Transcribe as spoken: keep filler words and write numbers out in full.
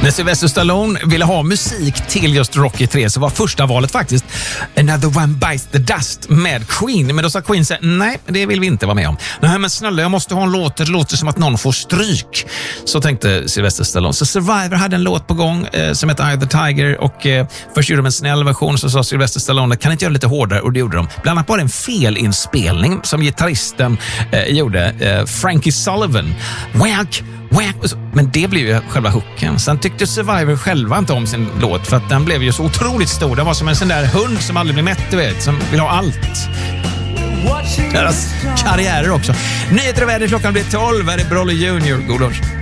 När Sylvester Stallone ville ha musik till just Rocky tre så var första valet faktiskt Another One Bites the Dust med Queen. Men då sa Queen så nej, det vill vi inte vara med om. Nej, men snälla, jag måste ha en låt. Det låter som att någon får stryk. Så tänkte Sylvester Stallone. Så Survivor hade en låt på gång eh, som heter Eye of the Tiger. Och eh, först gjorde de en snäll version, så sa Sylvester Stallone, kan inte göra lite hårdare? Och det gjorde de. Bland annat bara en felinspelning som gitarristen eh, gjorde. Eh, Frankie Sullivan. Whack! Men det blev ju själva hooken. Sen tyckte Survivor själva inte om sin låt, för att den blev ju så otroligt stor. Den var som en sån där hund som aldrig blir mätt, du vet, som vill ha allt. Deras karriärer också. Nyheter och väder, klockan blir tolv. Här är Broly Junior. God lunch.